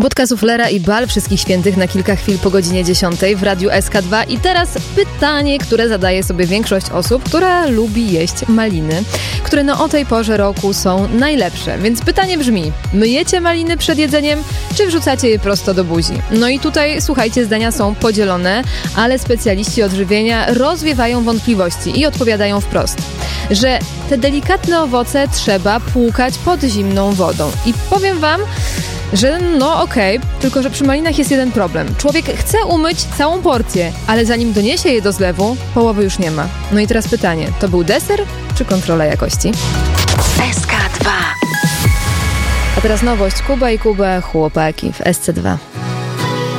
Wódka suflera i bal wszystkich świętych na kilka chwil po godzinie 10 w Radiu SK2. I teraz pytanie, które zadaje sobie większość osób, która lubi jeść maliny, które o tej porze roku są najlepsze. Więc pytanie brzmi, myjecie maliny przed jedzeniem, czy wrzucacie je prosto do buzi? No i tutaj, słuchajcie, zdania są podzielone, ale specjaliści odżywienia rozwiewają wątpliwości i odpowiadają wprost, że te delikatne owoce trzeba płukać pod zimną wodą. I powiem wam, że tylko że przy malinach jest jeden problem. Człowiek chce umyć całą porcję, ale zanim doniesie je do zlewu, połowy już nie ma. No i teraz pytanie, to był deser czy kontrola jakości? SK2. A teraz nowość, Kuba i Kuba, chłopaki w SC2.